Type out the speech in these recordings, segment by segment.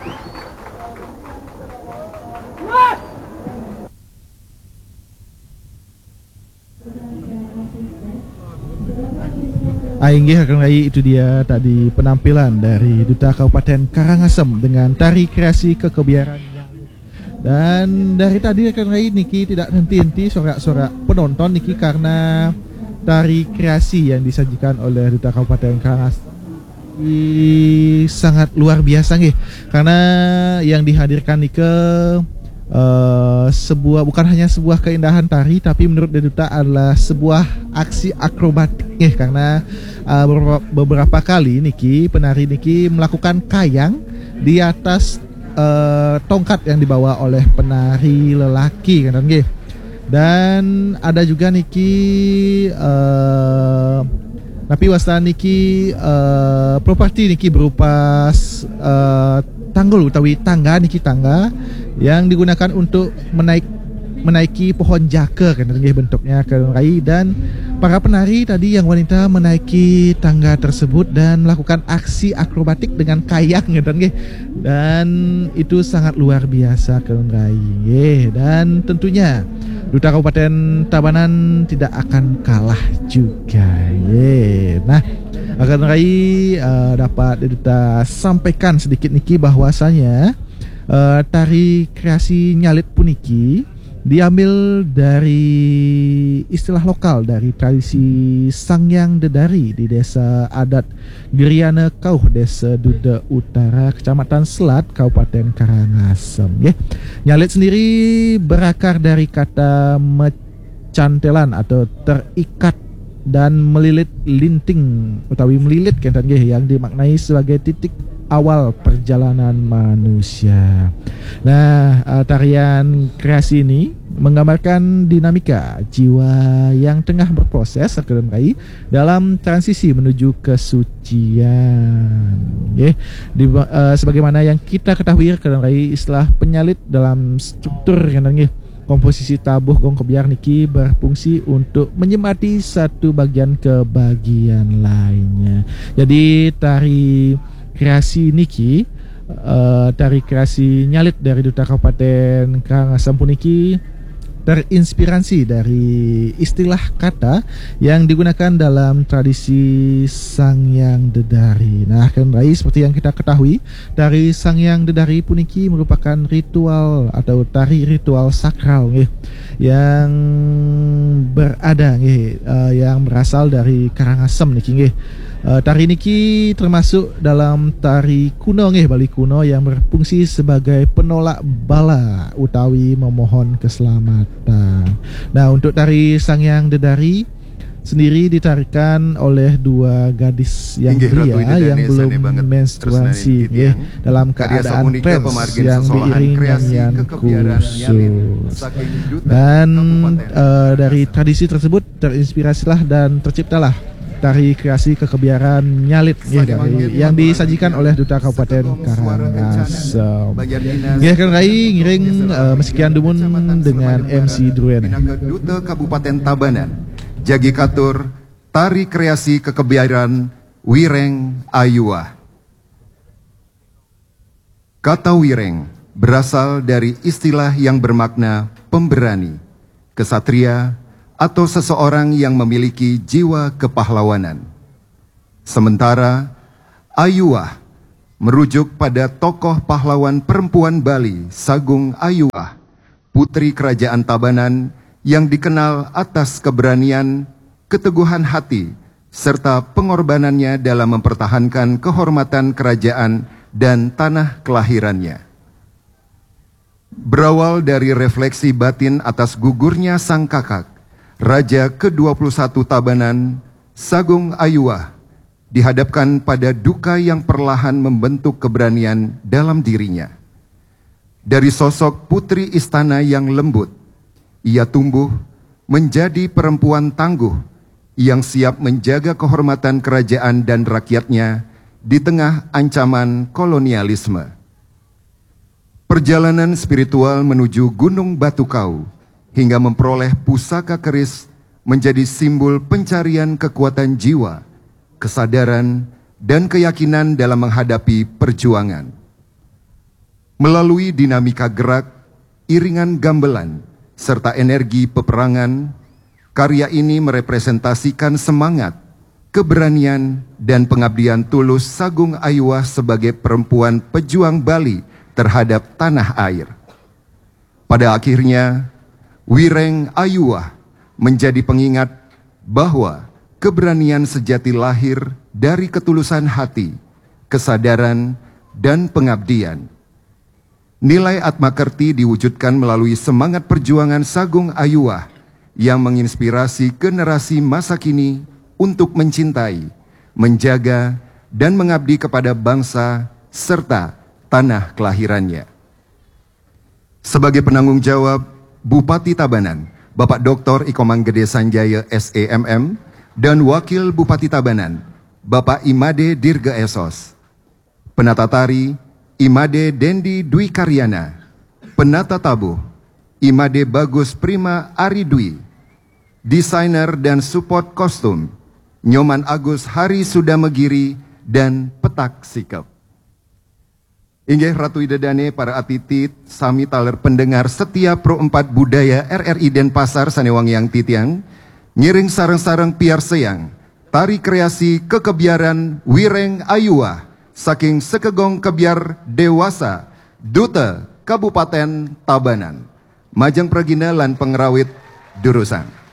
Ainggih akan raih, itu dia tadi penampilan dari Duta Kabupaten Karangasem dengan tari kreasi kekebiaran. Dan dari tadi akan raih Niki tidak henti-henti sorak-sorak penonton Niki karena tari kreasi yang disajikan oleh Duta Kabupaten Karangasem sangat luar biasa nih. Karena yang dihadirkan Nike sebuah, bukan hanya sebuah keindahan tari, tapi menurut Duta adalah sebuah aksi akrobatik nih, karena beberapa kali Niki, penari Niki melakukan kayang di atas tongkat yang dibawa oleh penari lelaki kan nggih. Dan ada juga Niki tapi wasta Niki properti Niki berupa tanggul utawi tangga Niki, tangga yang digunakan untuk menaiki pohon jaka kan nggih bentuknya kan rai. Dan para penari tadi yang wanita menaiki tangga tersebut dan melakukan aksi akrobatik dengan kayang kan nggih. Dan itu sangat luar biasa kan rai nggih. Dan tentunya Duta Kabupaten Tabanan tidak akan kalah juga nggih. Nah, akan rai dapat Duta sampaikan sedikit niki bahwasanya tari kreasi nyalit puniki diambil dari istilah lokal dari tradisi Sangyang Dedari di desa adat Geriana Kauh, desa Duda Utara, Kecamatan Selat, Kabupaten Karangasem. Nyalit sendiri berakar dari kata mecantelan atau terikat dan melilit linting utawi melilit kan yang dimaknai sebagai titik awal perjalanan manusia. Nah, tarian kreasi ini menggambarkan dinamika jiwa yang tengah berproses dalam transisi menuju kesucian. Sebagaimana yang kita ketahui istilah penyalit dalam struktur komposisi tabuh gong kebiar niki berfungsi untuk menyemati satu bagian ke bagian lainnya. Jadi tari kreasi niki, tari kreasi nyalit dari Duta Kabupaten Karangasem puniki terinspirasi dari istilah kata yang digunakan dalam tradisi Sangyang Dedari. Nah, kan rai seperti yang kita ketahui, tari Sangyang Dedari puniki merupakan ritual atau tari ritual sakral yang berada yang berasal dari Karangasem niki. Tari niki termasuk dalam tari kuno Bali kuno yang berfungsi sebagai penolak bala utawi memohon keselamatan. Nah, untuk tari Sangyang Dedari sendiri ditarikan oleh dua gadis yang pria yang belum menstruasi dalam keadaan trans yang diiringi nyanyian khusus. Dan dari tradisi tersebut terinspirasilah dan terciptalah tari kreasi kekebiaran nyalit yang disajikan oleh Duta Kabupaten Karangasem. Kan rai ngiring mesekian dumun dengan MC Druene. Duta Kabupaten Tabanan, Jagi Katur, tari kreasi kekebiaran Wireng Ayuah. Kata wireng berasal dari istilah yang bermakna pemberani, kesatria, atau seseorang yang memiliki jiwa kepahlawanan. Sementara Ayuah merujuk pada tokoh pahlawan perempuan Bali, Sagung Ayuah, putri kerajaan Tabanan yang dikenal atas keberanian, keteguhan hati, serta pengorbanannya dalam mempertahankan kehormatan kerajaan dan tanah kelahirannya. Berawal dari refleksi batin atas gugurnya sang kakak, Raja ke-21 Tabanan, Sagung Ayuah, dihadapkan pada duka yang perlahan membentuk keberanian dalam dirinya. Dari sosok putri istana yang lembut, ia tumbuh menjadi perempuan tangguh yang siap menjaga kehormatan kerajaan dan rakyatnya di tengah ancaman kolonialisme. Perjalanan spiritual menuju Gunung Batu Kau hingga memperoleh pusaka keris menjadi simbol pencarian kekuatan jiwa, kesadaran, dan keyakinan dalam menghadapi perjuangan. Melalui dinamika gerak, iringan gamelan, serta energi peperangan, karya ini merepresentasikan semangat, keberanian, dan pengabdian tulus Sagung Ayuah sebagai perempuan pejuang Bali terhadap tanah air. Pada akhirnya, Wireng Ayuah menjadi pengingat bahwa keberanian sejati lahir dari ketulusan hati, kesadaran, dan pengabdian. Nilai Atmakerti diwujudkan melalui semangat perjuangan Sagung Ayuah yang menginspirasi generasi masa kini untuk mencintai, menjaga, dan mengabdi kepada bangsa serta tanah kelahirannya. Sebagai penanggung jawab, Bupati Tabanan, Bapak Dr. Ikomang Gede Sanjaya SEMM, dan Wakil Bupati Tabanan, Bapak Imade Dirga Esos. Penata tari, Imade Dendi Dwi Karyana. Penata tabuh, Imade Bagus Prima Ari Dwi. Desainer dan support kostum, Nyoman Agus Hari Sudamegiri dan Petak Sikap. Inggih Ratu Idedane para atitit sami taler pendengar setia Pro 4 Budaya RRI Denpasar Sanewangiang Titiang, ngiring sareng-sareng piar seyang, tari kreasi kekebiaran Wireng Ayuah, saking Sekegong Kebiar Dewasa, Duta Kabupaten Tabanan. Majeng Pragina lan Pengrawit Durusan.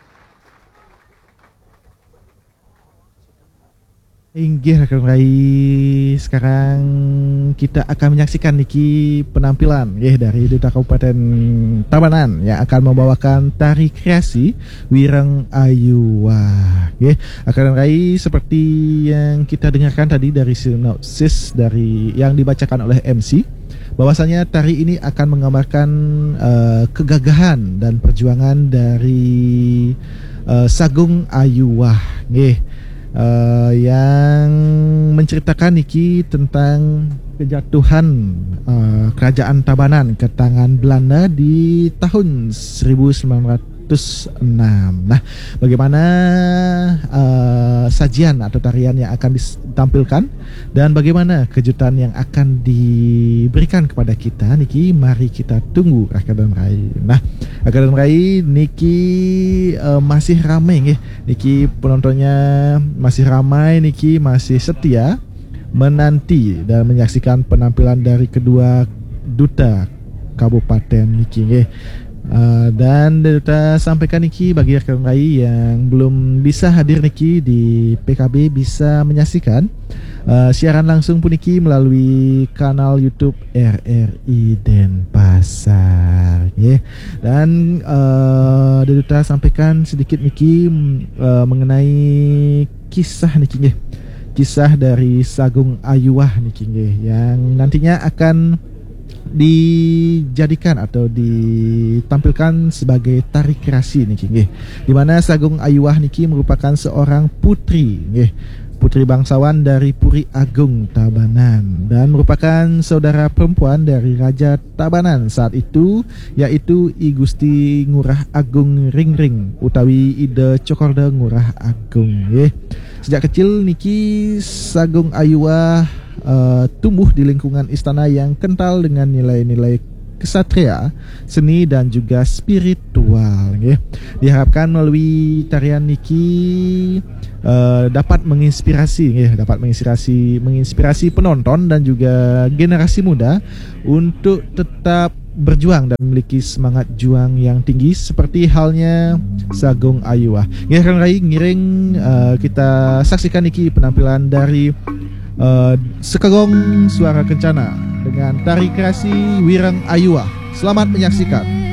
Inggih rekan Rai, sekarang kita akan menyaksikan niki penampilan dari Duta Kabupaten Tabanan yang akan membawakan tari kreasi Wireng Ayuah. Rekan Rai, seperti yang kita dengarkan tadi dari sinopsis dari yang dibacakan oleh MC, bahwasanya tari ini akan menggambarkan kegagahan dan perjuangan dari Sagung Ayuah, yang menceritakan niki tentang kejatuhan kerajaan Tabanan ke tangan Belanda di tahun 1906. Nah, bagaimana sajian atau tarian yang akan ditampilkan dan bagaimana kejutan yang akan diberikan kepada kita niki, mari kita tunggu Akadem Rai. Nah, Akadem Rai niki masih ramai niki penontonnya masih ramai niki, masih setia menanti dan menyaksikan penampilan dari kedua duta kabupaten niki dan kita sampaikan niki bagi rekan Rai yang belum bisa hadir niki di PKB bisa menyaksikan siaran langsung pun niki melalui kanal YouTube RRI Denpasar. Dan kita sampaikan sedikit niki mengenai kisah niki kisah dari Sagung Ayuah niki yang nantinya akan dijadikan atau ditampilkan sebagai tari kreasi niki, di mana Sagung Ayuah niki merupakan seorang putri putri bangsawan dari Puri Agung Tabanan dan merupakan saudara perempuan dari Raja Tabanan saat itu, yaitu I Gusti Ngurah Agung Ringring utawi Ide Cokorda Ngurah Agung. Sejak kecil niki Sagung Ayuah tumbuh di lingkungan istana yang kental dengan nilai-nilai kesatria, seni dan juga spiritual. Diharapkan melalui tarian niki dapat menginspirasi penonton dan juga generasi muda untuk tetap berjuang dan memiliki semangat juang yang tinggi seperti halnya Sagung Ayuah. Ngiring kita saksikan niki penampilan dari Sekegong Suara Kencana dengan tari kreasi Wireng Ayuah. Selamat menyaksikan.